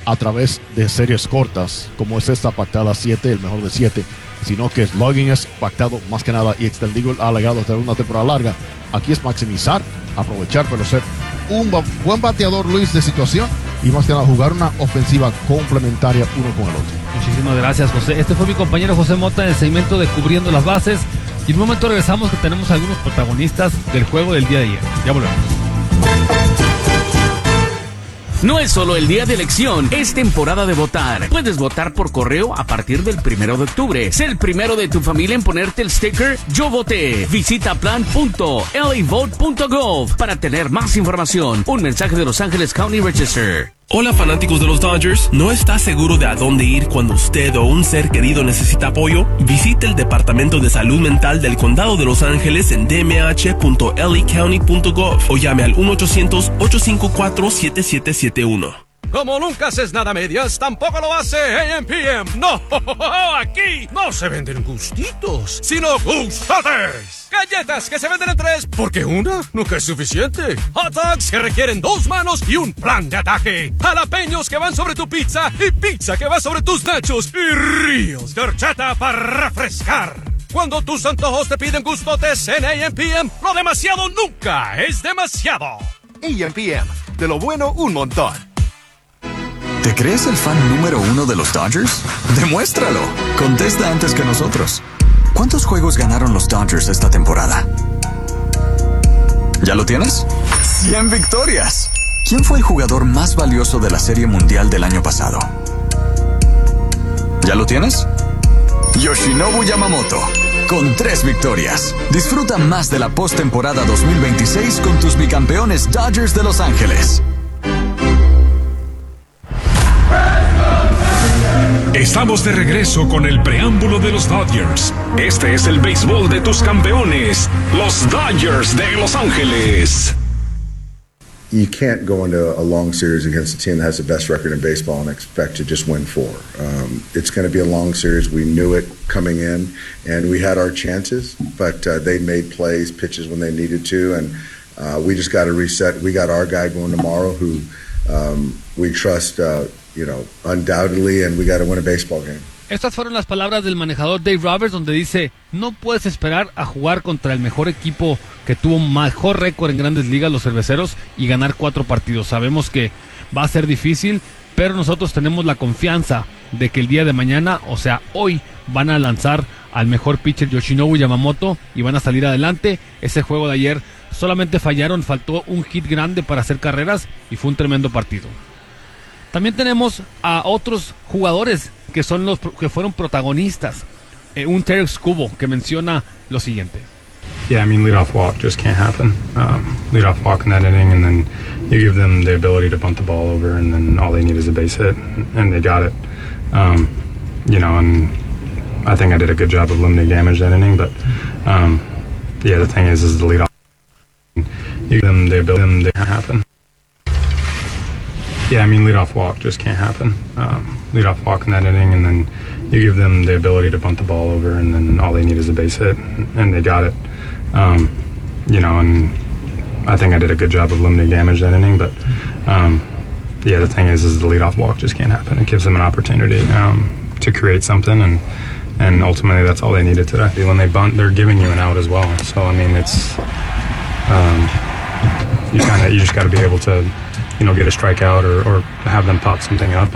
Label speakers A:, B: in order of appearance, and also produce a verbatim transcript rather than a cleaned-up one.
A: a través de series cortas, como es esta pactada siete, el mejor de siete, sino que slugging es pactado más que nada y extendido alegado hasta una temporada larga. Aquí es maximizar, aprovechar, pero ser un buen bateador, Luis, de situación, y más que nada jugar una ofensiva complementaria uno con el otro.
B: Muchísimas gracias, José. Este fue mi compañero José Mota en el segmento de Cubriendo las Bases, y en un momento regresamos que tenemos algunos protagonistas del juego del día de ayer. Ya volvemos.
C: No es solo el día de elección, es temporada de votar. Puedes votar por correo a partir del primero de octubre. Sé el primero de tu familia en ponerte el sticker Yo Voté. Visita plan punto l a vote punto gov para tener más información. Un mensaje de Los Ángeles County Register.
D: Hola fanáticos de los Dodgers, ¿no está seguro de a dónde ir cuando usted o un ser querido necesita apoyo? Visite el Departamento de Salud Mental del Condado de Los Ángeles en d m h punto l a county punto gov o llame al uno ochocientos, ocho cinco cuatro, siete siete siete uno.
E: Como nunca haces nada a medias, tampoco lo hace A M P M. No, aquí no se venden gustitos, sino gustotes. Galletas que se venden en tres, porque una nunca es suficiente. Hot dogs que requieren dos manos y un plan de ataque. Jalapeños que van sobre tu pizza y pizza que va sobre tus nachos. Y ríos de horchata para refrescar. Cuando tus antojos te piden gustotes en A M P M, lo demasiado nunca es demasiado.
F: A M P M, de lo bueno un montón.
G: ¿Te crees el fan número uno de los Dodgers? ¡Demuéstralo! Contesta antes que nosotros. ¿Cuántos juegos ganaron los Dodgers esta temporada? ¿Ya lo tienes? ¡cien victorias! ¿Quién fue el jugador más valioso de la Serie Mundial del año pasado? ¿Ya lo tienes? Yoshinobu Yamamoto, con tres victorias. Disfruta más de la postemporada dos mil veintiséis con tus bicampeones Dodgers de Los Ángeles.
H: Estamos de regreso con el preámbulo de los Dodgers. Este es el béisbol de tus campeones, los Dodgers de Los Ángeles.
I: You can't go into a long series against a team that has the best record in baseball and expect to just win four. Um, it's going to be a long series. We knew it coming in, and we had our chances, but uh, they made plays, pitches when they needed to, and uh, we just got to reset. We got our guy going tomorrow who um, we trust, uh, you know, undoubtedly, and we got to win a baseball game.
B: Estas fueron las palabras del manejador Dave Roberts, donde dice: no puedes esperar a jugar contra el mejor equipo que tuvo mejor récord en Grandes Ligas, los Cerveceros, y ganar cuatro partidos. Sabemos que va a ser difícil, pero nosotros tenemos la confianza de que el día de mañana, o sea, hoy, van a lanzar al mejor pitcher Yoshinobu Yamamoto y van a salir adelante. Ese juego de ayer solamente fallaron, faltó un hit grande para hacer carreras y fue un tremendo partido. También tenemos a otros jugadores que son los que fueron protagonistas. Eh, un Tarik Skubal que menciona lo siguiente.
J: Yeah, I mean, leadoff walk just can't happen. Um, leadoff walk in that inning, and then you give them the ability to bunt the ball over, and then all they need is a base hit, and they got it. Um, you know, and I think I did a good job of limiting damage that inning, but um, yeah, the thing is, is the leadoff. You give them the ability to happen. Yeah, I mean, leadoff walk just can't happen. Um, leadoff walk in that inning, and then you give them the ability to bunt the ball over, and then all they need is a base hit, and they got it. Um, you know, and I think I did a good job of limiting damage that inning, but um, yeah, the thing is, is the leadoff walk just can't happen. It gives them an opportunity um, to create something, and and ultimately that's all they needed today. When they bunt, they're giving you an out as well. So I mean, it's um, you kind of you just got to be able to, you know, get a strikeout or, or have them pop something up.